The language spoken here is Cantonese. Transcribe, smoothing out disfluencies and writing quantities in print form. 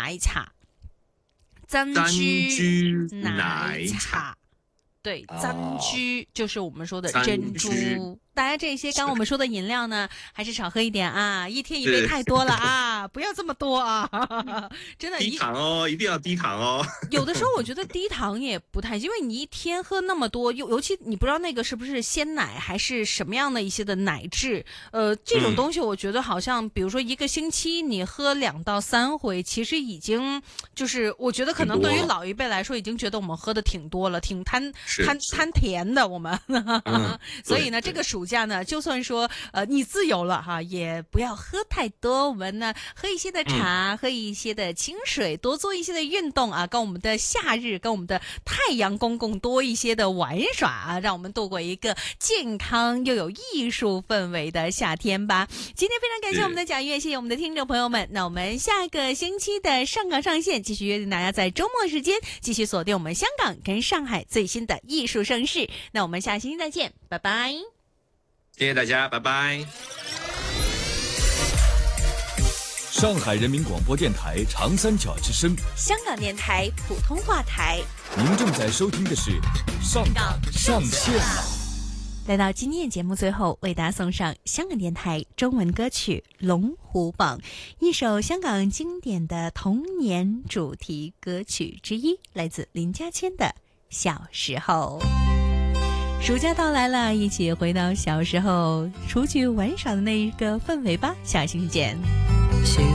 奶茶，珍珠奶茶。对，珍珠就是我们说的珍珠。当然，这些刚刚我们说的饮料呢，还是少喝一点啊，一天一杯太多了啊，不要这么多啊，真的。 低糖哦，一定要低糖哦。 有的时候我觉得低糖也不太，因为你一天喝那么多，尤其你不知道那个是不是鲜奶还是什么样的一些的奶质，这种东西我觉得好像，比如说一个星期你喝2到3回，其实已经就是我觉得可能对于老一辈来说，已经觉得我们喝的挺多了，挺贪甜的我们。所以呢，这个暑假呢，就算说你自由了哈，也不要喝太多，我们呢喝一些的茶，喝一些的清水，多做一些的运动啊，跟我们的夏日，跟我们的太阳公公多一些的玩耍啊，让我们度过一个健康又有艺术氛围的夏天吧。今天非常感谢我们的贾越，谢谢我们的听众朋友们。那我们下个星期的上港上线，继续约定大家在周末时间继续锁定我们香港跟上海最新的艺术盛事。那我们下星期再见，拜拜。 谢谢大家，拜拜。 上海人民广播电台长三角之声， 香港电台普通话台。 您正在收听的是上港上线了。 来到今天的节目最后，为大家送上香港电台中文歌曲《龙虎榜》，一首香港经典的童年主题歌曲之一，来自林家谦的《小时候》。暑假到来了，一起回到小时候出去玩耍的那一个氛围吧。下星期见。